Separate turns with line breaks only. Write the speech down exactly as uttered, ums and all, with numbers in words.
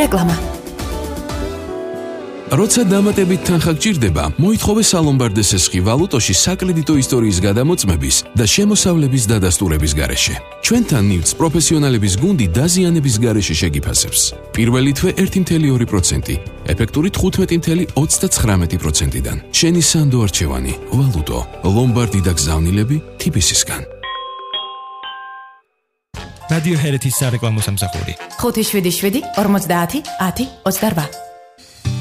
რეკლამა.
როცა დამატებით თანხა გჭირდება, მოითხოვე სალომბარდეს ესხი ვალუტოში საკრედიტო ისტორიის გადამოწმების და შემოსავლების დადასტურების გარეშე. ჩვენთან ნივთს პროფესიონალების გუნდი დაზიანების გარეშე შეგიფასებს. პირველი თვე ერთი კoma ორი პროცენტი, ეფექტური თხუთმეტი კoma ოცდაცხრამეტი პროცენტიდან. შენი სანდო არჩევანი, ვალუტო, ლომბარდი და გზავნილები თიბისისგან.
რადიო ჰერეთის სარეკლამო სამსახური.
ხუთი შვიდი შვიდი ორმოცდაათი ათი ოცდარვა.